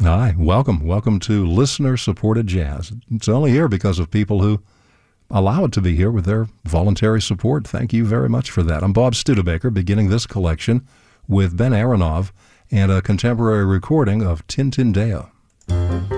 Hi, welcome. Welcome to listener-supported jazz. It's only here because of people who allow it to be here with their voluntary support. Thank you very much for that. I'm Bob Studebaker, beginning this collection with Ben Aronov and a contemporary recording of Tintin Deo.